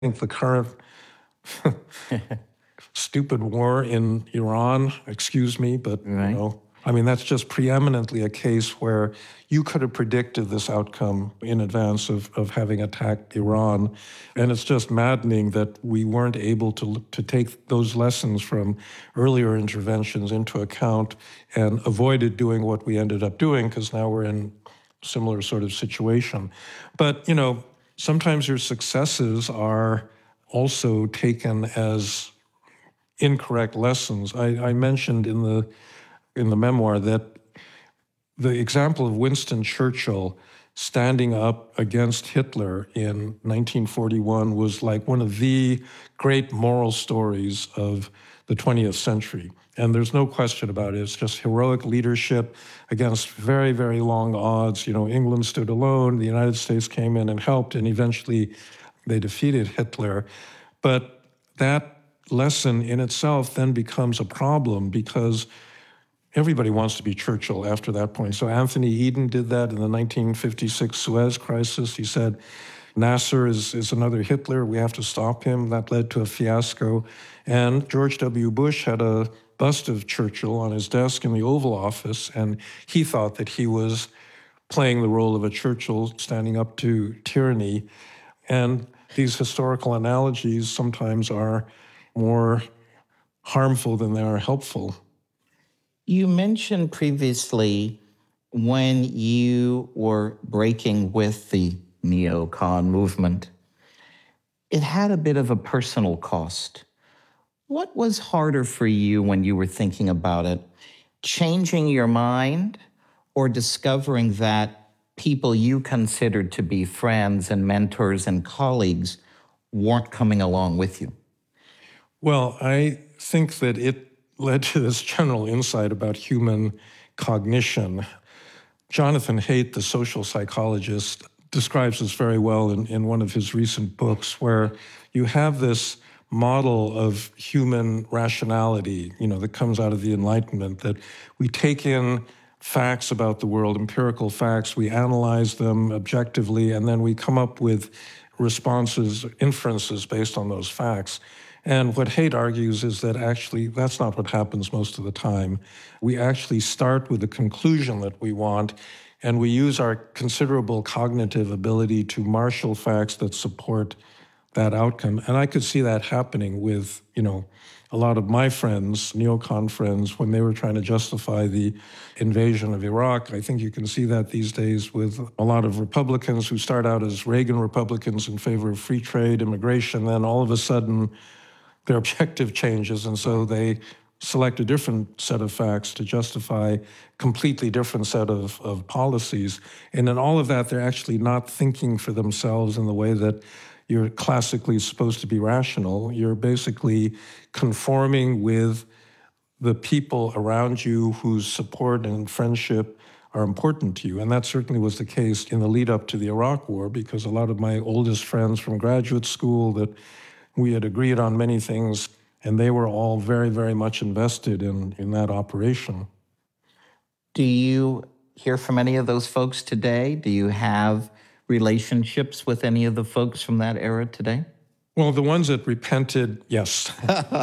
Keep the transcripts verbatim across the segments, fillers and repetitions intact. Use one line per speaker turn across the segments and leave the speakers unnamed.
think the current stupid war in Iran, excuse me, but,
Right.
you know, I mean, that's just preeminently a case where you could have predicted this outcome in advance of, of having attacked Iran. And it's just maddening that we weren't able to, to take those lessons from earlier interventions into account and avoided doing what we ended up doing, because now we're in a similar sort of situation. But, you know, sometimes your successes are also taken as incorrect lessons. I, I mentioned in the in the memoir that the example of Winston Churchill standing up against Hitler in nineteen forty-one was like one of the great moral stories of the twentieth century. And there's no question about it. It's just heroic leadership against very, very long odds. You know, England stood alone, the United States came in and helped, and eventually they defeated Hitler. But that lesson in itself then becomes a problem because everybody wants to be Churchill after that point. So Anthony Eden did that in the nineteen fifty-six Suez Crisis. He said, Nasser is, is another Hitler. We have to stop him. That led to a fiasco. And George W. Bush had a bust of Churchill on his desk in the Oval Office, and he thought that he was playing the role of a Churchill standing up to tyranny. And these historical analogies sometimes are more harmful than they are helpful.
You mentioned previously when you were breaking with the neocon movement, it had a bit of a personal cost. What was harder for you when you were thinking about it? Changing your mind or discovering that people you considered to be friends and mentors and colleagues weren't coming along with you?
Well, I think that it led to this general insight about human cognition. Jonathan Haidt, the social psychologist, describes this very well in, in one of his recent books, where you have this model of human rationality, you know, that comes out of the Enlightenment, that we take in facts about the world, empirical facts, we analyze them objectively, and then we come up with responses, inferences based on those facts. And what Haidt argues is that actually that's not what happens most of the time. We actually start with the conclusion that we want, and we use our considerable cognitive ability to marshal facts that support that outcome. And I could see that happening with, you know, a lot of my friends, neocon friends, when they were trying to justify the invasion of Iraq. I think you can see that these days with a lot of Republicans who start out as Reagan Republicans in favor of free trade, immigration, then all of a sudden their objective changes, and so they select a different set of facts to justify a completely different set of, of policies. And in all of that, they're actually not thinking for themselves in the way that you're classically supposed to be rational. You're basically conforming with the people around you whose support and friendship are important to you. And that certainly was the case in the lead up to the Iraq War, because a lot of my oldest friends from graduate school, that we had agreed on many things, and they were all very, very much invested in, in that operation.
Do you hear from any of those folks today? Do you have relationships with any of the folks from that era today?
Well, the ones that repented, yes.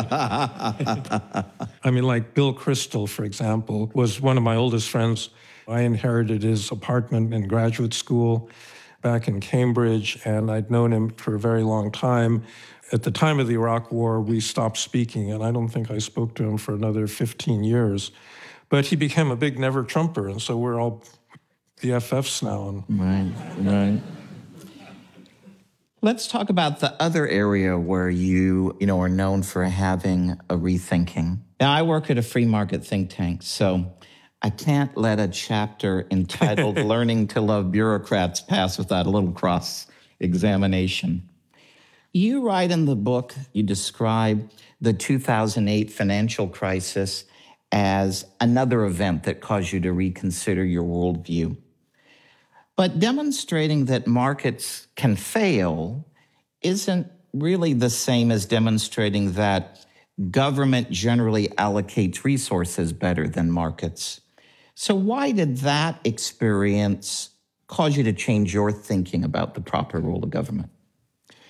I mean, like Bill Crystal, for example, was one of my oldest friends. I inherited his apartment in graduate school back in Cambridge, and I'd known him for a very long time. At the time of the Iraq War, we stopped speaking, and I don't think I spoke to him for another fifteen years. But he became a big never-Trumper, and so we're all the F Fs now. And
Right, right. Let's talk about the other area where you, you know, are known for having a rethinking. Now, I work at a free market think tank, so I can't let a chapter entitled Learning to Love Bureaucrats pass without a little cross-examination. You write in the book, you describe the two thousand eight financial crisis as another event that caused you to reconsider your worldview. But demonstrating that markets can fail isn't really the same as demonstrating that government generally allocates resources better than markets. So why did that experience cause you to change your thinking about the proper role of government?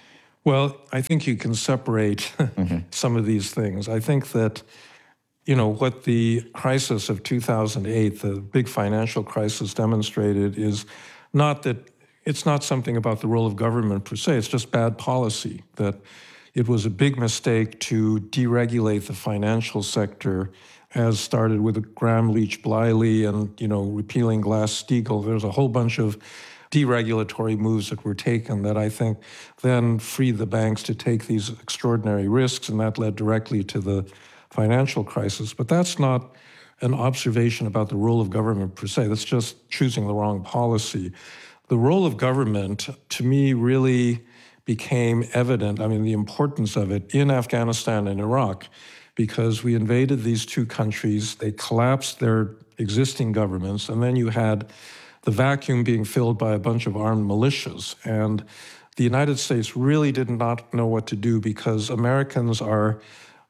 Well, I think you can separate mm-hmm. some of these things. I think that, you know, what the crisis of two thousand eight, the big financial crisis, demonstrated is not that it's not something about the role of government per se, it's just bad policy, that it was a big mistake to deregulate the financial sector, as started with Graham Leach Bliley and, you know, repealing Glass-Steagall. There's a whole bunch of deregulatory moves that were taken that I think then freed the banks to take these extraordinary risks, and that led directly to the financial crisis. But that's not an observation about the role of government per se. That's just choosing the wrong policy. The role of government, to me, really became evident, I mean, the importance of it in Afghanistan and Iraq, because we invaded these two countries, they collapsed their existing governments, and then you had the vacuum being filled by a bunch of armed militias. And the United States really did not know what to do, because Americans are,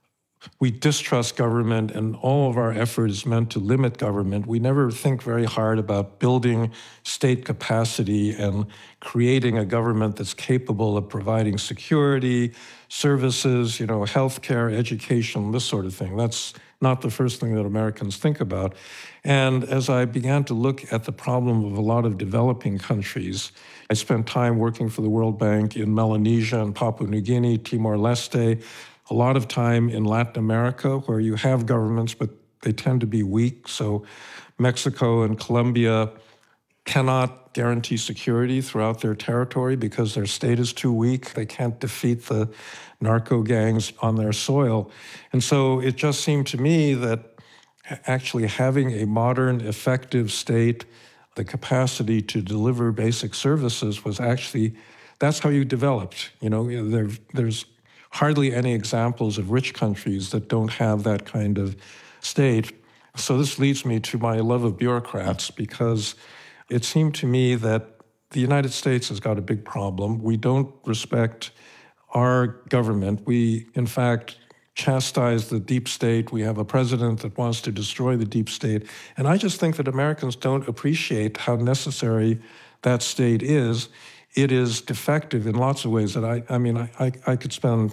we distrust government, and all of our effort is meant to limit government. We never think very hard about building state capacity and creating a government that's capable of providing security, services, you know, healthcare, education, this sort of thing. That's not the first thing that Americans think about. And as I began to look at the problem of a lot of developing countries, I spent time working for the World Bank in Melanesia and Papua New Guinea, Timor-Leste, a lot of time in Latin America, where you have governments, but they tend to be weak. So Mexico and Colombia cannot guarantee security throughout their territory because their state is too weak. They can't defeat the narco gangs on their soil. And so it just seemed to me that actually having a modern, effective state, the capacity to deliver basic services was actually, that's how you developed. You know, there, there's hardly any examples of rich countries that don't have that kind of state. So this leads me to my love of bureaucrats, because it seemed to me that the United States has got a big problem. We don't respect our government. We, in fact, chastise the deep state. We have a president that wants to destroy the deep state. And I just think that Americans don't appreciate how necessary that state is. It is defective in lots of ways that I, I mean, I, I, I could spend,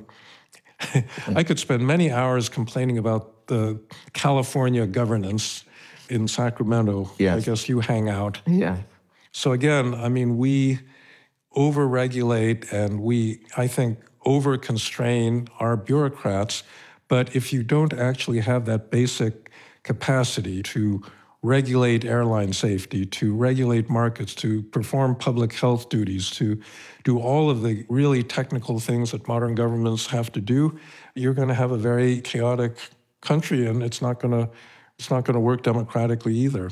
I could spend many hours complaining about the California governance in Sacramento.
Yes.
I guess you hang out.
Yeah.
So again, I mean, we over-regulate and we, I think, over-constrain our bureaucrats. But if you don't actually have that basic capacity to regulate airline safety, to regulate markets, to perform public health duties, to do all of the really technical things that modern governments have to do, you're going to have a very chaotic country, and it's not going to it's not going to work democratically either.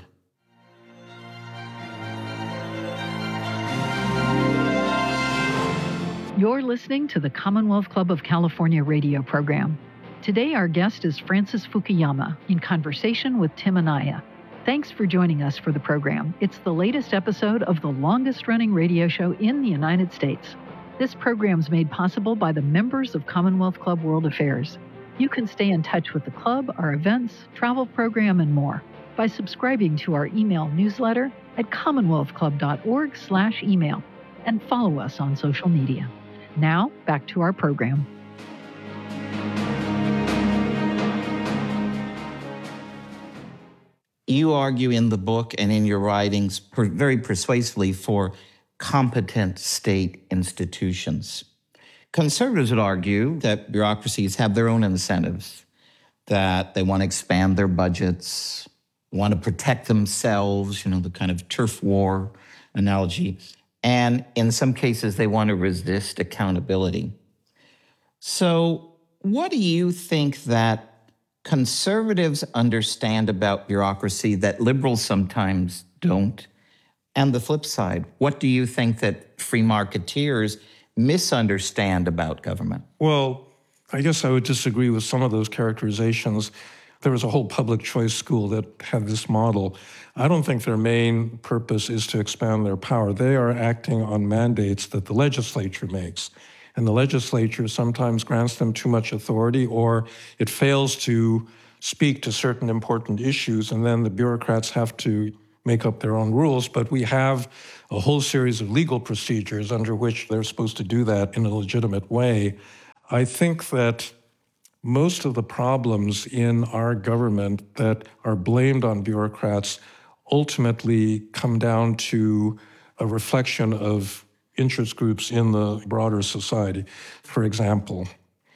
You're listening to the Commonwealth Club of California radio program. Today, our guest is Francis Fukuyama in conversation with Tim Anaya. Thanks for joining us for the program. It's the latest episode of the longest-running radio show in the United States. This program is made possible by the members of Commonwealth Club World Affairs. You can stay in touch with the club, our events, travel program, and more by subscribing to our email newsletter at commonwealthclub.org slash email and follow us on social media. Now, back to our program.
You argue in the book and in your writings per, very persuasively for competent state institutions. Conservatives would argue that bureaucracies have their own incentives, that they want to expand their budgets, want to protect themselves, you know, the kind of turf war analogy, and in some cases they want to resist accountability. So what do you think that conservatives understand about bureaucracy that liberals sometimes don't? And the flip side, what do you think that free marketeers misunderstand about government?
Well, I guess I would disagree with some of those characterizations. There was a whole public choice school that had this model. I don't think their main purpose is to expand their power. They are acting on mandates that the legislature makes. And the legislature sometimes grants them too much authority, or it fails to speak to certain important issues, and then the bureaucrats have to make up their own rules, but we have a whole series of legal procedures under which they're supposed to do that in a legitimate way. I think that most of the problems in our government that are blamed on bureaucrats ultimately come down to a reflection of interest groups in the broader society. For example,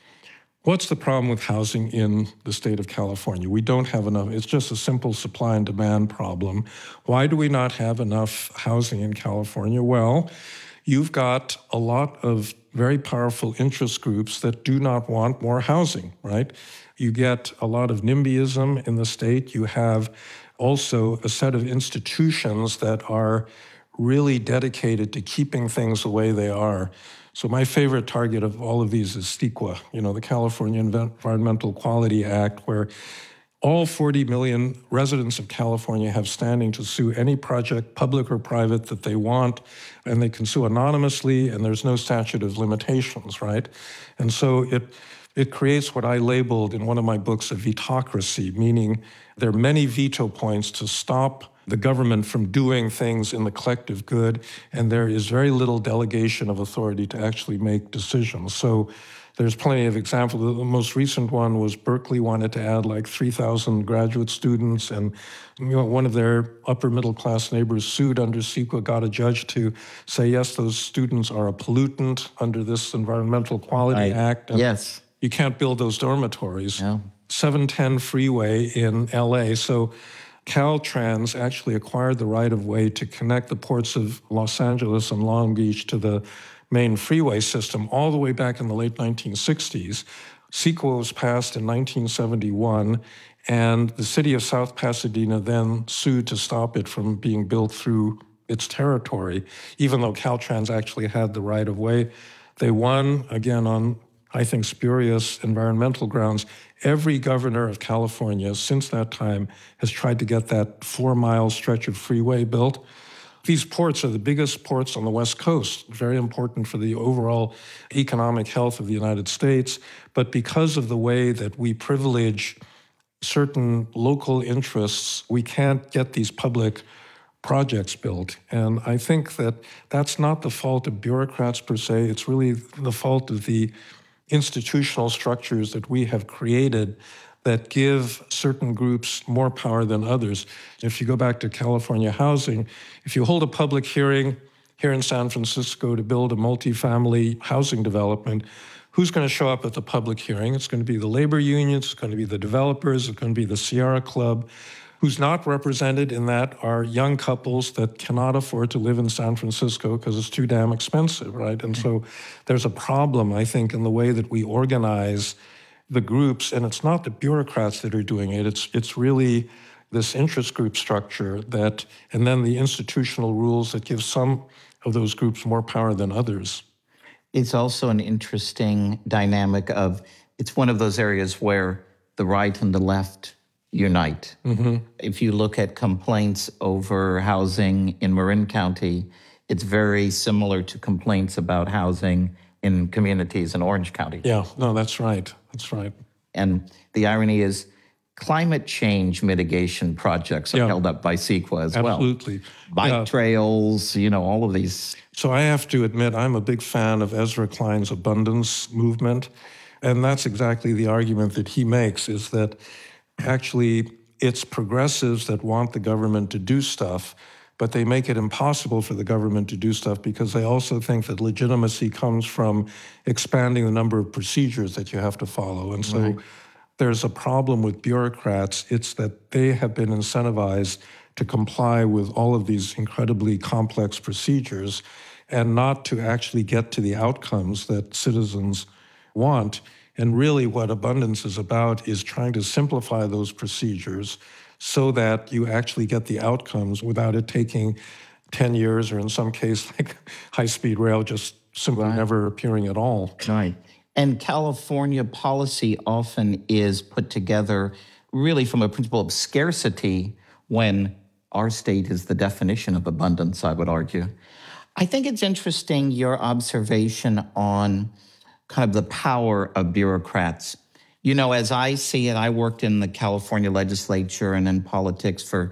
what's the problem with housing in the state of California? We don't have enough. It's just a simple supply and demand problem. Why do we not have enough housing in California? Well, you've got a lot of very powerful interest groups that do not want more housing, right? You get a lot of NIMBYism in the state. You have also a set of institutions that are really dedicated to keeping things the way they are. So my favorite target of all of these is CEQA, you know, the California Environmental Quality Act, where all forty million residents of California have standing to sue any project, public or private, that they want, and they can sue anonymously, and there's no statute of limitations, right? And so it it creates what I labeled in one of my books a vetocracy, meaning there are many veto points to stop the government from doing things in the collective good, and there is very little delegation of authority to actually make decisions. So there's plenty of examples. The most recent one was Berkeley wanted to add like three thousand graduate students, and you know, one of their upper middle class neighbors sued under CEQA, got a judge to say, yes, those students are a pollutant under this Environmental Quality
I,
Act. And
yes.
You can't build those dormitories.
No.
seven ten freeway in L A. So Caltrans actually acquired the right of way to connect the ports of Los Angeles and Long Beach to the main freeway system all the way back in the late nineteen sixties. CEQA was passed in nineteen seventy-one, and the city of South Pasadena then sued to stop it from being built through its territory, even though Caltrans actually had the right of way. They won, again, on, I think, spurious environmental grounds. Every governor of California since that time has tried to get that four-mile stretch of freeway built. These ports are the biggest ports on the West Coast, very important for the overall economic health of the United States. But because of the way that we privilege certain local interests, we can't get these public projects built. And I think that that's not the fault of bureaucrats per se. It's really the fault of the institutional structures that we have created that give certain groups more power than others. If you go back to California housing, if you hold a public hearing here in San Francisco to build a multifamily housing development, who's going to show up at the public hearing? It's going to be the labor unions, it's going to be the developers, it's going to be the Sierra Club. Who's not represented in that are young couples that cannot afford to live in San Francisco because it's too damn expensive, right? And so there's a problem, I think, in the way that we organize the groups, and it's not the bureaucrats that are doing it. It's it's really this interest group structure that, and then the institutional rules that give some of those groups more power than others.
It's also an interesting dynamic of, it's one of those areas where the right and the left unite. Mm-hmm. If you look at complaints over housing in Marin County, it's very similar to complaints about housing in communities in Orange County.
Yeah, no, that's right. That's right.
And the irony is climate change mitigation projects are yeah. held up by CEQA as
Absolutely.
well.
Absolutely.
Bike
yeah.
trails, you know, all of these.
So I have to admit, I'm a big fan of Ezra Klein's abundance movement. And that's exactly the argument that he makes, is that actually it's progressives that want the government to do stuff, but they make it impossible for the government to do stuff because they also think that legitimacy comes from expanding the number of procedures that you have to follow. And so right. there's a problem with bureaucrats. It's that they have been incentivized to comply with all of these incredibly complex procedures and not to actually get to the outcomes that citizens want. And really what abundance is about is trying to simplify those procedures so that you actually get the outcomes without it taking ten years, or in some case, like high-speed rail just simply right. never appearing at all.
Right. And California policy often is put together really from a principle of scarcity when our state is the definition of abundance, I would argue. I think it's interesting, your observation on kind of the power of bureaucrats. You know, as I see it, I worked in the California legislature and in politics for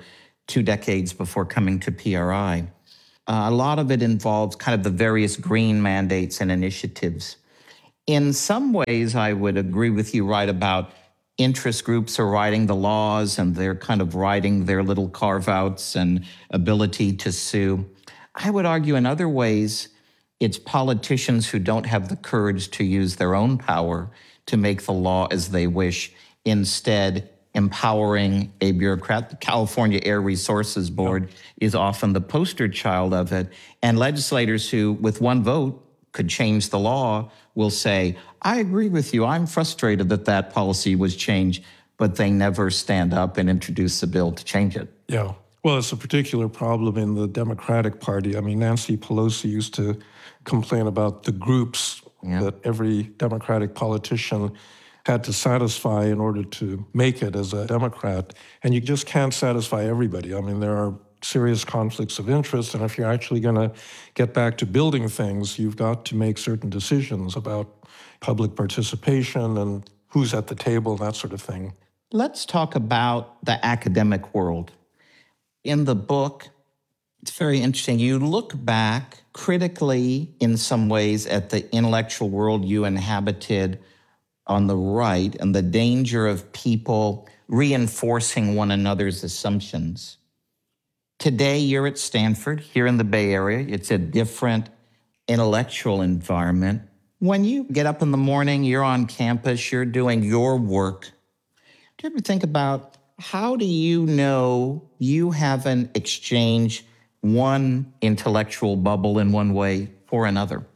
two decades before coming to P R I. Uh, a lot of it involves kind of the various green mandates and initiatives. In some ways, I would agree with you, right, about interest groups are writing the laws and they're kind of writing their little carve-outs and ability to sue. I would argue in other ways, it's politicians who don't have the courage to use their own power to make the law as they wish, instead empowering a bureaucrat. The California Air Resources Board is often the poster child of it. And legislators who, with one vote, could change the law will say, I agree with you. I'm frustrated that that policy was changed, but they never stand up and introduce a bill to change it.
Yeah. Well, it's a particular problem in the Democratic Party. I mean, Nancy Pelosi used to complain about the groups yeah. that every Democratic politician had to satisfy in order to make it as a Democrat. And you just can't satisfy everybody. I mean, there are serious conflicts of interest. And if you're actually going to get back to building things, you've got to make certain decisions about public participation and who's at the table, that sort of thing.
Let's talk about the academic world. In the book, it's very interesting. You look back critically in some ways at the intellectual world you inhabited on the right and the danger of people reinforcing one another's assumptions. Today, you're at Stanford, here in the Bay Area. It's a different intellectual environment. When you get up in the morning, you're on campus, you're doing your work. Do you ever think about how do you know you haven't exchanged one intellectual bubble in one way for another?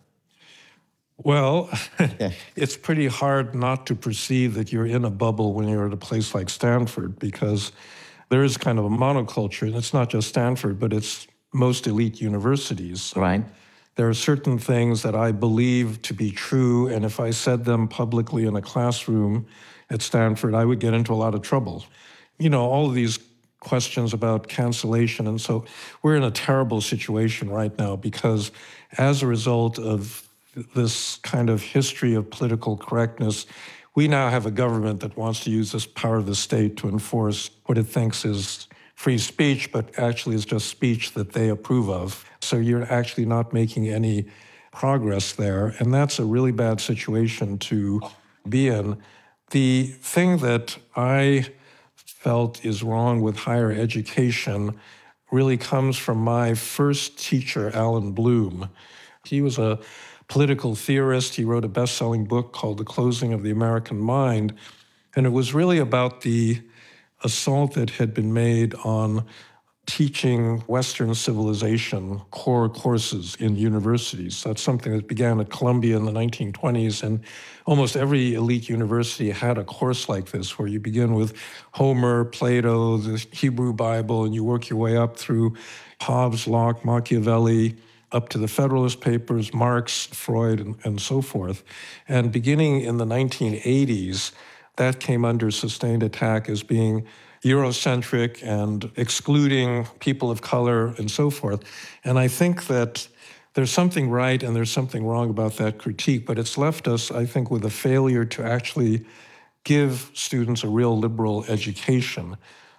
Well, it's pretty hard not to perceive that you're in a bubble when you're at a place like Stanford, because there is kind of a monoculture, and it's not just Stanford, but it's most elite universities.
Right.
There are certain things that I believe to be true, and if I said them publicly in a classroom at Stanford, I would get into a lot of trouble. You know, all of these questions about cancellation, and so we're in a terrible situation right now because as a result of this kind of history of political correctness, we now have a government that wants to use this power of the state to enforce what it thinks is free speech, but actually is just speech that they approve of. So you're actually not making any progress there, and that's a really bad situation to be in. The thing that I felt is wrong with higher education really comes from my first teacher, Alan Bloom. He was a political theorist. He wrote a best-selling book called The Closing of the American Mind, and it was really about the assault that had been made on teaching Western civilization core courses in universities. That's something that began at Columbia in the nineteen twenties, and almost every elite university had a course like this, where you begin with Homer, Plato, the Hebrew Bible, and you work your way up through Hobbes, Locke, Machiavelli, up to the Federalist Papers, Marx, Freud, and, and so forth. And beginning in the nineteen eighties, that came under sustained attack as being Eurocentric and excluding people of color and so forth. And I think that there's something right and there's something wrong about that critique, but it's left us, I think, with a failure to actually give students a real liberal education.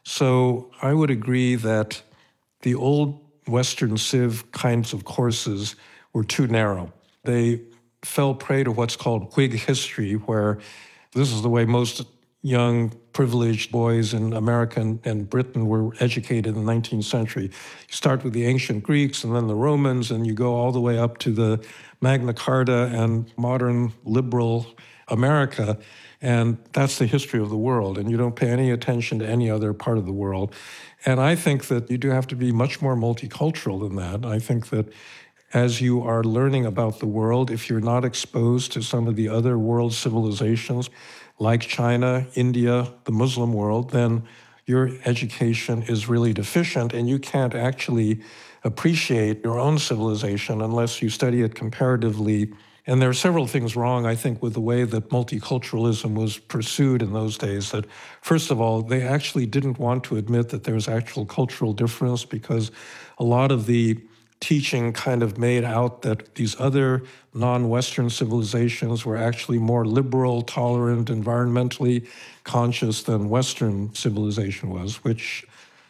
So I would agree that the old Western Civ kinds of courses were too narrow. They fell prey to what's called Whig history, where this is the way most young, privileged boys in America and, and Britain were educated in the nineteenth century. You start with the ancient Greeks and then the Romans, and you go all the way up to the Magna Carta and modern liberal America, and that's the history of the world, and you don't pay any attention to any other part of the world. And I think that you do have to be much more multicultural than that. I think that as you are learning about the world, if you're not exposed to some of the other world civilizations, like China, India, the Muslim world, then your education is really deficient, and you can't actually appreciate your own civilization unless you study it comparatively. And there are several things wrong, I think, with the way that multiculturalism was pursued in those days. That, first of all, they actually didn't want to admit that there was actual cultural difference, because a lot of the teaching kind of made out that these other non-Western civilizations were actually more liberal, tolerant, environmentally conscious than Western civilization was, which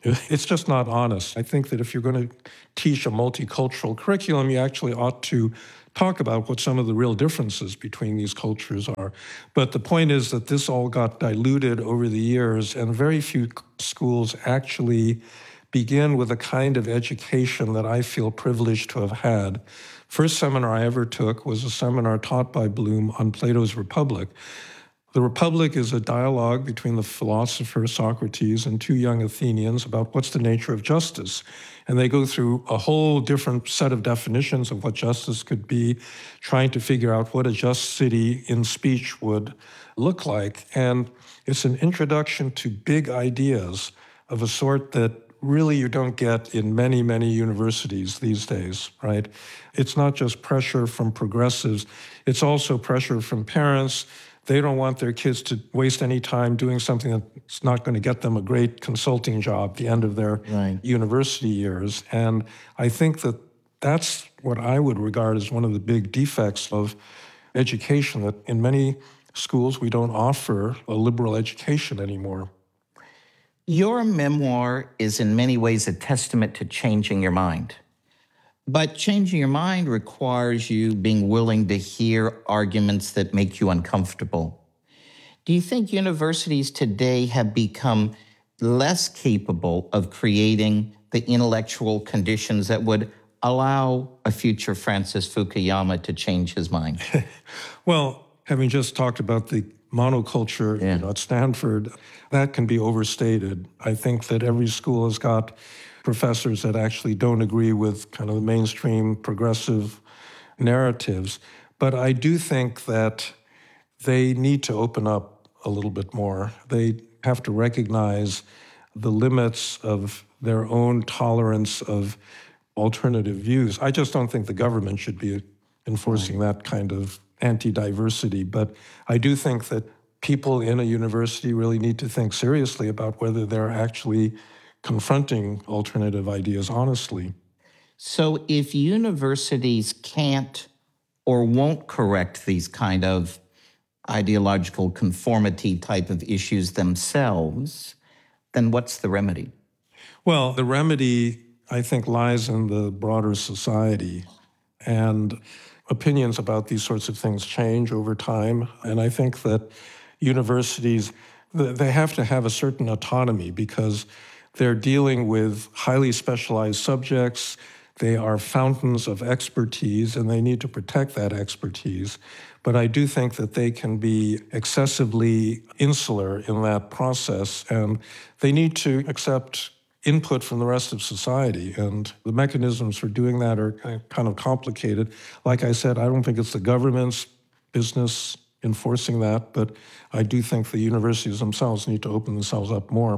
It's just not honest. I think that if you're going to teach a multicultural curriculum, you actually ought to talk about what some of the real differences between these cultures are. But the point is that this all got diluted over the years, and very few schools actually begin with a kind of education that I feel privileged to have had. First seminar I ever took was a seminar taught by Bloom on Plato's Republic. The Republic is a dialogue between the philosopher Socrates and two young Athenians about what's the nature of justice. And they go through a whole different set of definitions of what justice could be, trying to figure out what a just city in speech would look like. And it's an introduction to big ideas of a sort that really you don't get in many, many universities these days, right? It's not just pressure from progressives, it's also pressure from parents. They don't want their kids to waste any time doing something that's not going to get them a great consulting job at the end of their right. university years. And I think that that's what I would regard as one of the big defects of education, that in many schools we don't offer a liberal education anymore.
Your memoir is in many ways a testament to changing your mind. But changing your mind requires you being willing to hear arguments that make you uncomfortable. Do you think universities today have become less capable of creating the intellectual conditions that would allow a future Francis Fukuyama to change his mind?
Well, having just talked about the monoculture yeah. you know, at Stanford, that can be overstated. I think that every school has got professors that actually don't agree with kind of the mainstream progressive narratives. But I do think that they need to open up a little bit more. They have to recognize the limits of their own tolerance of alternative views. I just don't think the government should be enforcing that kind of anti-diversity. But I do think that people in a university really need to think seriously about whether they're actually confronting alternative ideas honestly.
So if universities can't or won't correct these kind of ideological conformity type of issues themselves, then what's the remedy?
Well, the remedy, I think, lies in the broader society. And opinions about these sorts of things change over time. And I think that universities, they have to have a certain autonomy because they're dealing with highly specialized subjects. They are fountains of expertise, and they need to protect that expertise. But I do think that they can be excessively insular in that process, and they need to accept input from the rest of society. And the mechanisms for doing that are kind of complicated. Like I said, I don't think it's the government's business enforcing that, but I do think the universities themselves need to open themselves up more.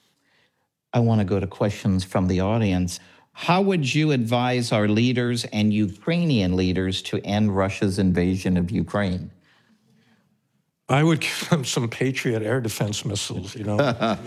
I want to go to questions from the audience. How would you advise our leaders and Ukrainian leaders to end Russia's invasion of Ukraine?
I would give them some Patriot air defense missiles, you know.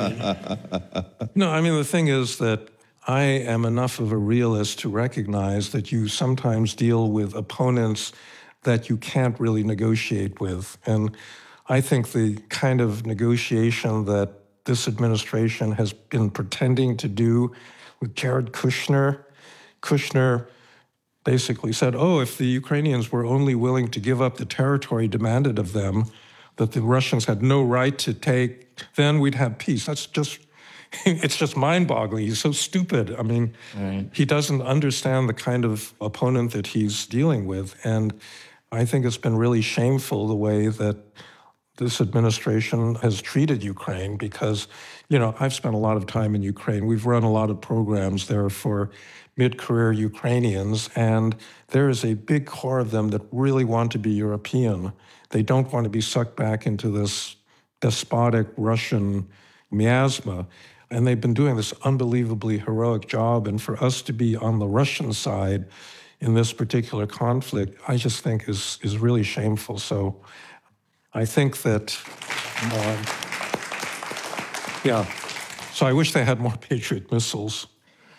No, I mean, the thing is that I am enough of a realist to recognize that you sometimes deal with opponents that you can't really negotiate with. And I think the kind of negotiation that this administration has been pretending to do with Jared Kushner. Kushner basically said, oh, if the Ukrainians were only willing to give up the territory demanded of them, that the Russians had no right to take, then we'd have peace. That's just, it's just mind-boggling. He's so stupid. I mean, right. He doesn't understand the kind of opponent that he's dealing with. And I think it's been really shameful the way that this administration has treated Ukraine because, you know, I've spent a lot of time in Ukraine. We've run a lot of programs there for mid-career Ukrainians, and there is a big core of them that really want to be European. They don't want to be sucked back into this despotic Russian miasma. And they've been doing this unbelievably heroic job. And for us to be on the Russian side in this particular conflict, I just think is, is really shameful. So I think that, uh, yeah, so I wish they had more Patriot missiles.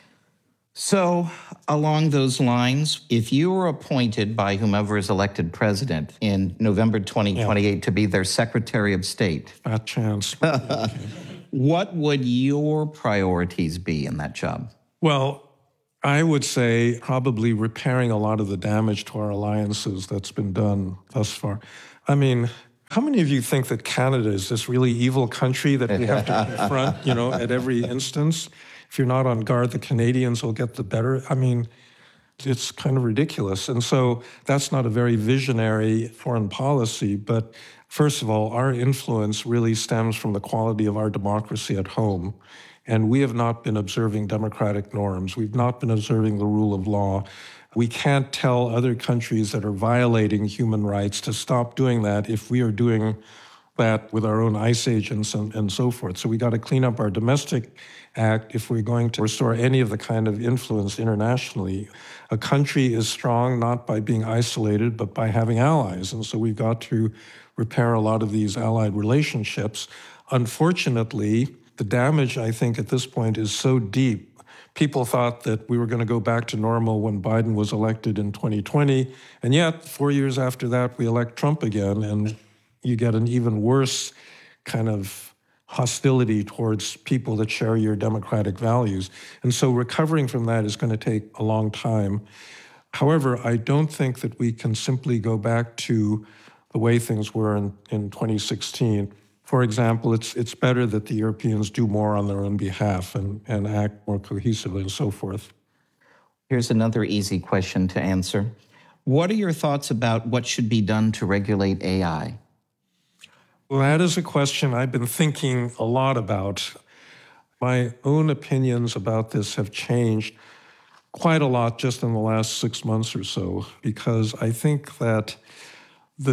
So along those lines, if you were appointed by whomever is elected president in November twenty twenty-eight yeah. to be their Secretary of State.
Fat chance.
What would your priorities be in that job?
Well, I would say probably repairing a lot of the damage to our alliances that's been done thus far. I mean, how many of you think that Canada is this really evil country that we have to confront, you know, at every instance? If you're not on guard, the Canadians will get the better. I mean, it's kind of ridiculous. And so that's not a very visionary foreign policy. But first of all, our influence really stems from the quality of our democracy at home. And we have not been observing democratic norms. We've not been observing the rule of law. We can't tell other countries that are violating human rights to stop doing that if we are doing that with our own ICE agents and, and so forth. So we got to clean up our domestic act if we're going to restore any of the kind of influence internationally. A country is strong not by being isolated, but by having allies. And so we've got to repair a lot of these allied relationships. Unfortunately, the damage, I think, at this point is so deep. People thought that we were going to go back to normal when Biden was elected in twenty twenty. And yet, four years after that, we elect Trump again, and you get an even worse kind of hostility towards people that share your democratic values. And so recovering from that is going to take a long time. However, I don't think that we can simply go back to the way things were in, in twenty sixteen. For example, it's it's better that the Europeans do more on their own behalf and, and act more cohesively and so forth.
Here's another easy question to answer. What are your thoughts about what should be done to regulate A I?
Well, that is a question I've been thinking a lot about. My own opinions about this have changed quite a lot just in the last six months or so, because I think that the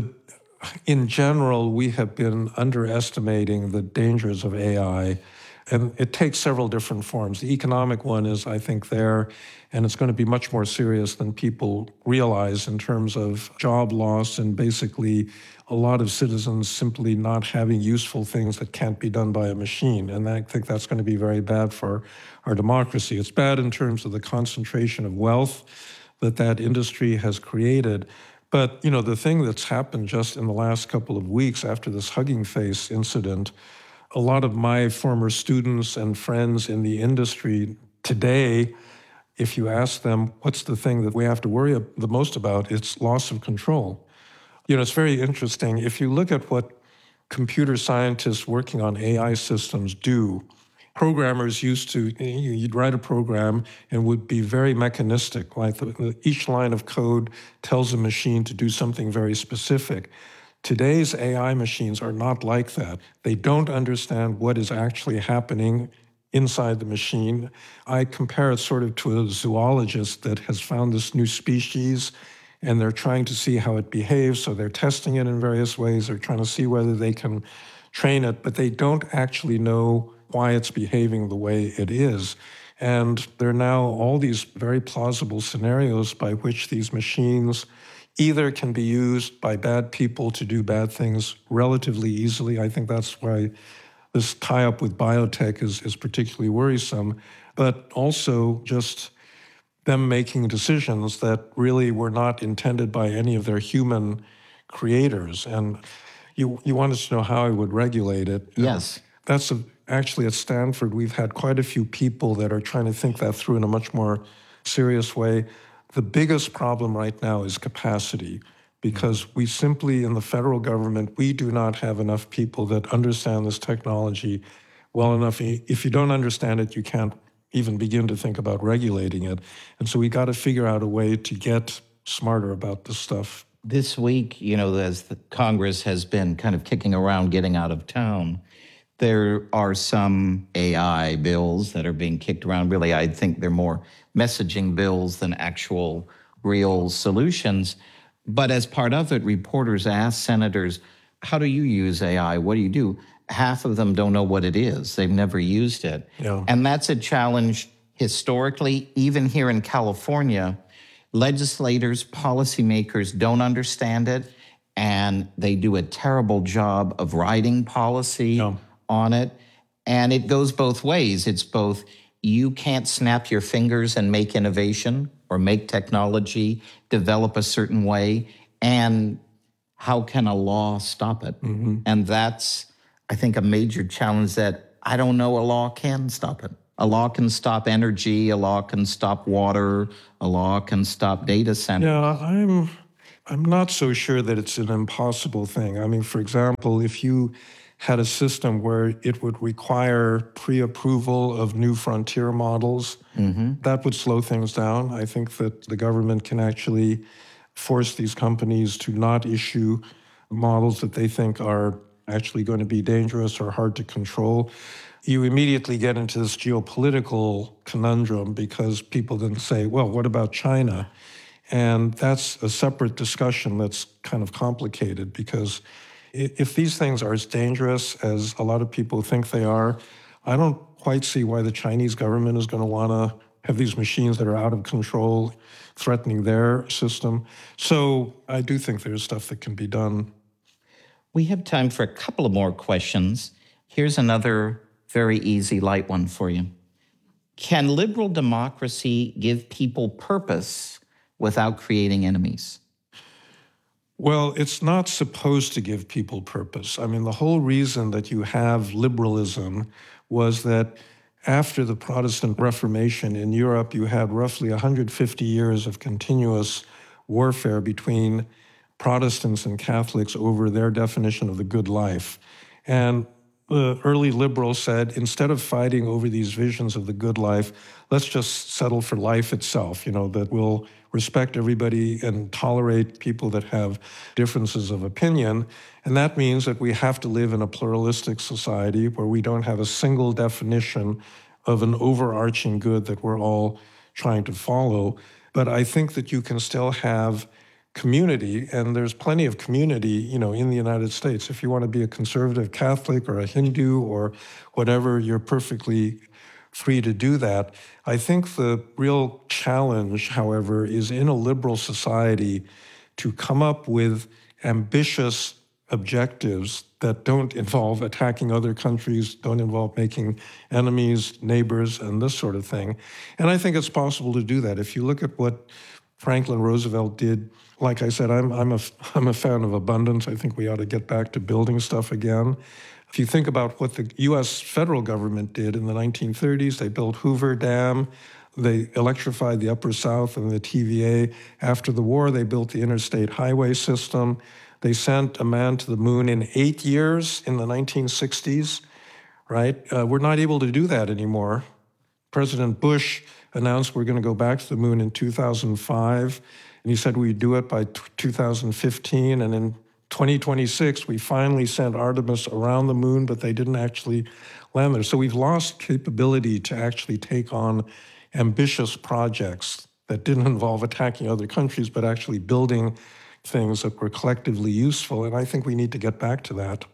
in general, we have been underestimating the dangers of A I, and it takes several different forms. The economic one is, I think, there, and it's going to be much more serious than people realize in terms of job loss and basically a lot of citizens simply not having useful things that can't be done by a machine. And I think that's going to be very bad for our democracy. It's bad in terms of the concentration of wealth that that industry has created. But, you know, the thing that's happened just in the last couple of weeks after this Hugging Face incident, a lot of my former students and friends in the industry today, if you ask them, what's the thing that we have to worry the most about, it's loss of control. You know, it's very interesting. If you look at what computer scientists working on A I systems do, programmers used to, you'd write a program and would be very mechanistic, like the, each line of code tells a machine to do something very specific. Today's A I machines are not like that. They don't understand what is actually happening inside the machine. I compare it sort of to a zoologist that has found this new species and they're trying to see how it behaves, so they're testing it in various ways. They're trying to see whether they can train it, but they don't actually know why it's behaving the way it is. And there are now all these very plausible scenarios by which these machines either can be used by bad people to do bad things relatively easily. I think that's why this tie-up with biotech is, is particularly worrisome, but also just them making decisions that really were not intended by any of their human creators. And you, you wanted to know how I would regulate it.
Yes.
That's a Actually, at Stanford, we've had quite a few people that are trying to think that through in a much more serious way. The biggest problem right now is capacity, because we simply, in the federal government, we do not have enough people that understand this technology well enough. If you don't understand it, you can't even begin to think about regulating it. And so we got to figure out a way to get smarter about this stuff.
This week, you know, as the Congress has been kind of kicking around getting out of town, there are some A I bills that are being kicked around. Really, I think they're more messaging bills than actual real solutions. But as part of it, reporters ask senators, how do you use A I? What do you do? Half of them don't know what it is. They've never used it.
Yeah.
And that's a challenge historically. Even here in California, legislators, policymakers don't understand it, and they do a terrible job of writing policy.
Yeah.
on it. And it goes both ways. It's both you can't snap your fingers and make innovation or make technology develop a certain way, and how can a law stop it? Mm-hmm. And that's, I think, a major challenge that I don't know, a law can stop it. A law can stop energy, a law can stop water, a law can stop data centers.
Yeah, I'm I'm not so sure that it's an impossible thing. I mean, for example, if you had a system where it would require pre-approval of new frontier models, mm-hmm. that would slow things down. I think that the government can actually force these companies to not issue models that they think are actually going to be dangerous or hard to control. You immediately get into this geopolitical conundrum because people then say, well, what about China? And that's a separate discussion that's kind of complicated because if these things are as dangerous as a lot of people think they are, I don't quite see why the Chinese government is going to want to have these machines that are out of control threatening their system. So I do think there's stuff that can be done.
We have time for a couple of more questions. Here's another very easy, light one for you. Can liberal democracy give people purpose without creating enemies?
Well, it's not supposed to give people purpose. I mean, the whole reason that you have liberalism was that after the Protestant Reformation in Europe, you had roughly one hundred fifty years of continuous warfare between Protestants and Catholics over their definition of the good life. And the early liberals said, instead of fighting over these visions of the good life, let's just settle for life itself, you know, that we'll respect everybody and tolerate people that have differences of opinion. And that means that we have to live in a pluralistic society where we don't have a single definition of an overarching good that we're all trying to follow. But I think that you can still have community, and there's plenty of community, you know, in the United States. If you want to be a conservative Catholic or a Hindu or whatever, you're perfectly free to do that. I think the real challenge, however, is in a liberal society to come up with ambitious objectives that don't involve attacking other countries, don't involve making enemies, neighbors, and this sort of thing. And I think it's possible to do that. If you look at what Franklin Roosevelt did, like I said, I'm, I'm, a, I'm a fan of abundance. I think we ought to get back to building stuff again. If you think about what the U S federal government did in the nineteen thirties, they built Hoover Dam, they electrified the Upper South and the T V A. After the war, they built the interstate highway system. They sent a man to the moon in eight years in the nineteen sixties, right? Uh, we're not able to do that anymore. President Bush announced we're going to go back to the moon in two thousand five, and he said we'd do it by two thousand fifteen, and in twenty twenty-six, we finally sent Artemis around the moon, but they didn't actually land there. So we've lost capability to actually take on ambitious projects that didn't involve attacking other countries, but actually building things that were collectively useful. And I think we need to get back to that.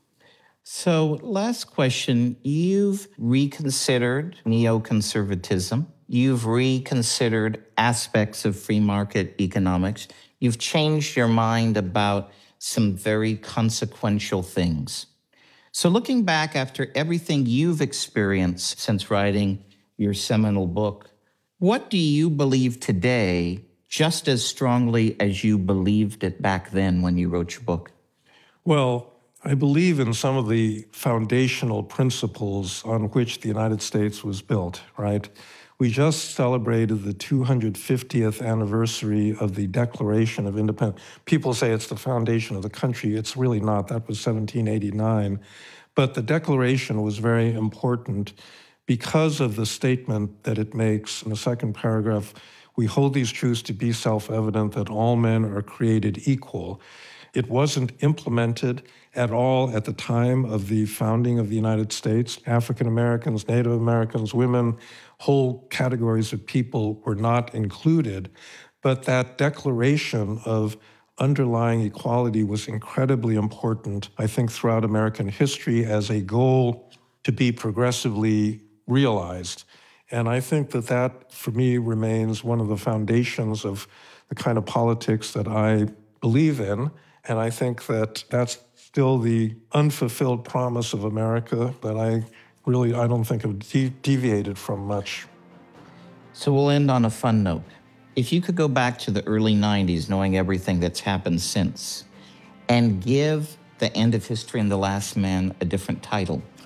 So last question, you've reconsidered neoconservatism. You've reconsidered aspects of free market economics. You've changed your mind about some very consequential things. So looking back after everything you've experienced since writing your seminal book, what do you believe today just as strongly as you believed it back then when you wrote your book?
Well, I believe in some of the foundational principles on which the United States was built, right? We just celebrated the two hundred fiftieth anniversary of the Declaration of Independence. People say it's the foundation of the country. It's really not. That was seventeen eighty-nine. But the Declaration was very important because of the statement that it makes in the second paragraph. We hold these truths to be self-evident that all men are created equal. It wasn't implemented at all at the time of the founding of the United States. African Americans, Native Americans, women, whole categories of people were not included. But that declaration of underlying equality was incredibly important, I think, throughout American history as a goal to be progressively realized. And I think that that, for me, remains one of the foundations of the kind of politics that I believe in. And I think that that's still the unfulfilled promise of America that I really, I don't think have de- deviated from much.
So we'll end on a fun note. If you could go back to the early nineties, knowing everything that's happened since, and give The End of History and The Last Man a different title,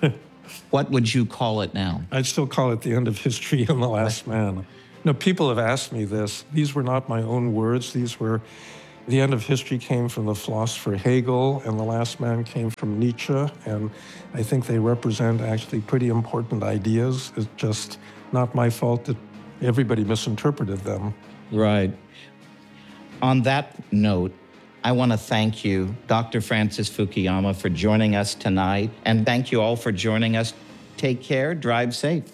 What would you call it now?
I'd still call it The End of History and The Last Man. No, people have asked me this. These were not my own words. These were, The End of History came from the philosopher Hegel, and The Last Man came from Nietzsche, and I think they represent actually pretty important ideas. It's just not my fault that everybody misinterpreted them.
Right. On that note, I want to thank you, Doctor Francis Fukuyama, for joining us tonight, and thank you all for joining us. Take care, drive safe.